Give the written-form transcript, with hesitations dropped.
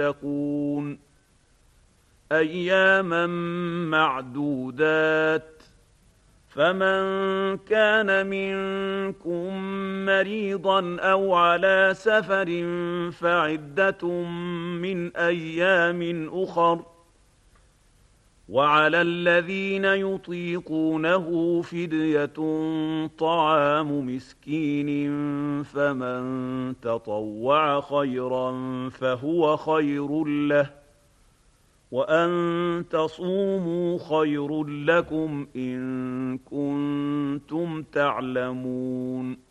يتقون أياما معدودات فمن كان منكم مريضا أو على سفر فعدة من أيام أخر وعلى الذين يطيقونه فدية طعام مسكين فمن تطوع خيرا فهو خير له وأن تصوموا خير لكم إن كنتم تعلمون